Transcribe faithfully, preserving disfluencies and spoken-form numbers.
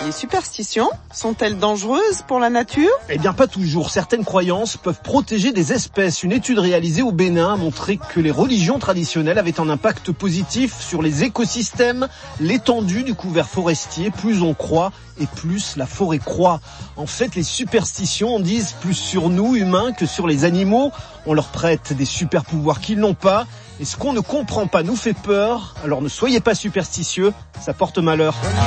Les superstitions sont-elles dangereuses pour la nature ? Eh bien pas toujours. Certaines croyances peuvent protéger des espèces. Une étude réalisée au Bénin a montré que les religions traditionnelles avaient un impact positif sur les écosystèmes, l'étendue du couvert forestier. Plus on croit et plus la forêt croît. En fait, les superstitions en disent plus sur nous, humains, que sur les animaux. On leur prête des super pouvoirs qu'ils n'ont pas. Et ce qu'on ne comprend pas nous fait peur. Alors ne soyez pas superstitieux, ça porte malheur.